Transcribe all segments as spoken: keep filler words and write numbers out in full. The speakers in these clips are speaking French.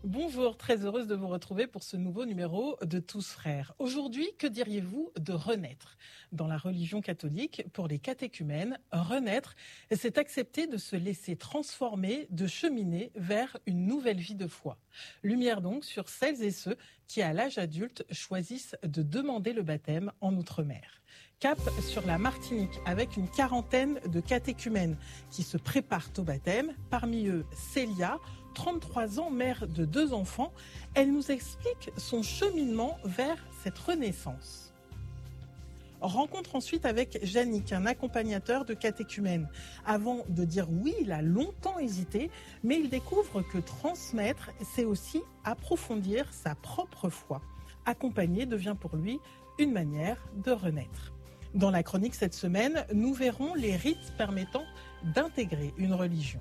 Bonjour, très heureuse de vous retrouver pour ce nouveau numéro de Tous Frères. Aujourd'hui, que diriez-vous de renaître ? Dans la religion catholique, pour les catéchumènes, renaître, c'est accepter de se laisser transformer, de cheminer vers une nouvelle vie de foi. Lumière donc sur celles et ceux qui, à l'âge adulte, choisissent de demander le baptême en Outre-mer. Cap sur la Martinique avec une quarantaine de catéchumènes qui se préparent au baptême. Parmi eux, Célia, trente-trois ans, mère de deux enfants. Elle nous explique son cheminement vers cette renaissance. Rencontre ensuite avec Yannick, un accompagnateur de catéchumènes. Avant de dire oui, il a longtemps hésité, mais il découvre que transmettre, c'est aussi approfondir sa propre foi. Accompagner devient pour lui une manière de renaître. Dans la chronique cette semaine, nous verrons les rites permettant d'intégrer une religion.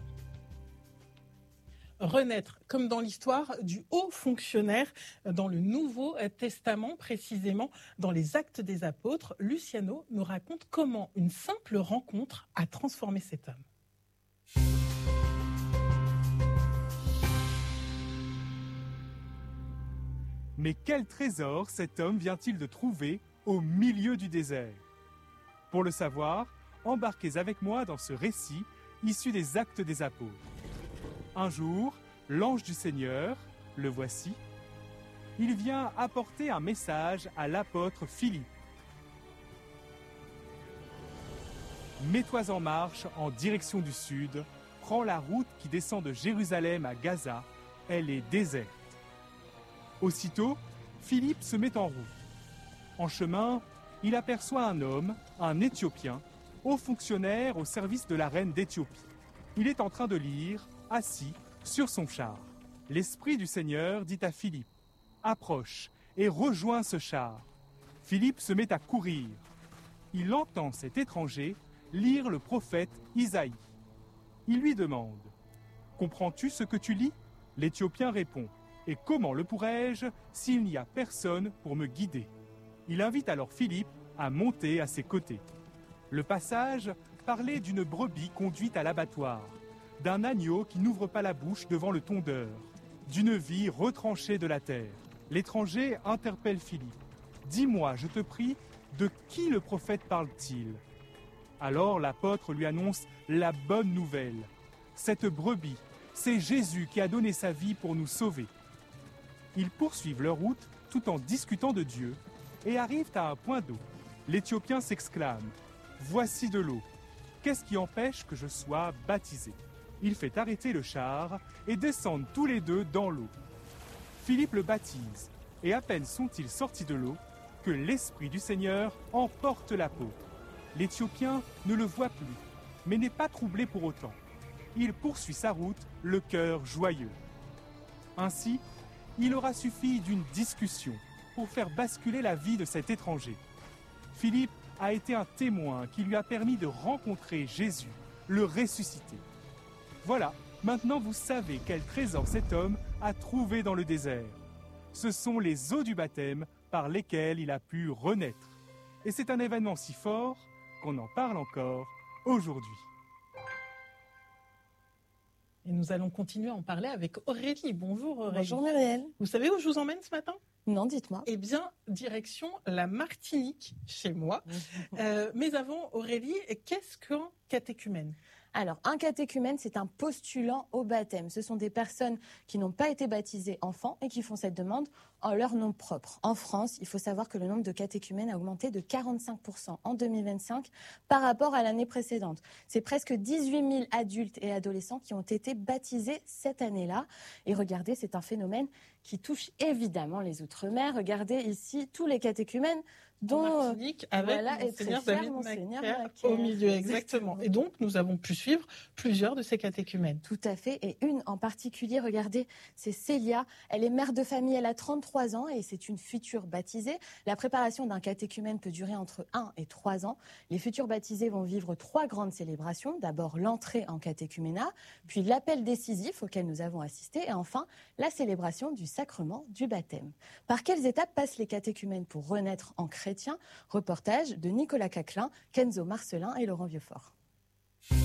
Renaître, comme dans l'histoire du haut fonctionnaire dans le Nouveau Testament, précisément dans les Actes des Apôtres, Luciano nous raconte comment une simple rencontre a transformé cet homme. Mais quel trésor cet homme vient-il de trouver au milieu du désert ? Pour le savoir, embarquez avec moi dans ce récit issu des Actes des Apôtres. Un jour, l'ange du Seigneur, le voici, il vient apporter un message à l'apôtre Philippe. Mets-toi en marche en direction du sud, prends la route qui descend de Jérusalem à Gaza, elle est déserte. Aussitôt, Philippe se met en route. En chemin, il aperçoit un homme, un Éthiopien, haut fonctionnaire au service de la reine d'Éthiopie. Il est en train de lire, assis sur son char. L'Esprit du Seigneur dit à Philippe, « Approche et rejoins ce char. » Philippe se met à courir. Il entend cet étranger lire le prophète Isaïe. Il lui demande, « Comprends-tu ce que tu lis ?» L'Éthiopien répond, « Et comment le pourrais-je s'il n'y a personne pour me guider ?» Il invite alors Philippe à monter à ses côtés. Le passage parlait d'une brebis conduite à l'abattoir, d'un agneau qui n'ouvre pas la bouche devant le tondeur, d'une vie retranchée de la terre. L'étranger interpelle Philippe. « Dis-moi, je te prie, de qui le prophète parle-t-il » Alors l'apôtre lui annonce la bonne nouvelle. Cette brebis, c'est Jésus qui a donné sa vie pour nous sauver. Ils poursuivent leur route tout en discutant de Dieu et arrivent à un point d'eau. L'Éthiopien s'exclame « Voici de l'eau. Qu'est-ce qui empêche que je sois baptisé ?» Il fait arrêter le char et descendent tous les deux dans l'eau. Philippe le baptise, et à peine sont-ils sortis de l'eau que l'Esprit du Seigneur emporte l'apôtre. L'Éthiopien ne le voit plus, mais n'est pas troublé pour autant. Il poursuit sa route, le cœur joyeux. Ainsi, il aura suffi d'une discussion pour faire basculer la vie de cet étranger. Philippe a été un témoin qui lui a permis de rencontrer Jésus, le ressuscité. Voilà, maintenant vous savez quel trésor cet homme a trouvé dans le désert. Ce sont les eaux du baptême par lesquelles il a pu renaître. Et c'est un événement si fort qu'on en parle encore aujourd'hui. Et nous allons continuer à en parler avec Aurélie. Bonjour Aurélie. Bonjour Muriel. Vous savez où je vous emmène ce matin ? Non, dites-moi. Eh bien, direction la Martinique, chez moi. euh, mais avant, Aurélie, qu'est-ce qu'un catéchumène ? Alors, un catéchumène, c'est un postulant au baptême. Ce sont des personnes qui n'ont pas été baptisées enfants et qui font cette demande en leur nom propre. En France, il faut savoir que le nombre de catéchumènes a augmenté de quarante-cinq pour cent en deux mille vingt-cinq par rapport à l'année précédente. C'est presque dix-huit mille adultes et adolescents qui ont été baptisés cette année-là. Et regardez, c'est un phénomène qui touche évidemment les Outre-mer. Regardez ici tous les catéchumènes dont en Martinique, avec voilà, Monseigneur David Macaire au au milieu, exactement. exactement. Et donc, nous avons pu suivre plusieurs de ces catéchumènes. Tout à fait. Et une en particulier, regardez, c'est Célia. Elle est mère de famille, elle a trente-trois ans et c'est une future baptisée. La préparation d'un catéchumène peut durer entre un et trois ans. Les futurs baptisés vont vivre trois grandes célébrations. D'abord, l'entrée en catéchuménat, puis l'appel décisif auquel nous avons assisté et enfin, la célébration du sacrement du baptême. Par quelles étapes passent les catéchumènes pour renaître en chrétien ? Reportage de Nicolas Caclin, Kenzo Marcelin et Laurent Vieuxfort.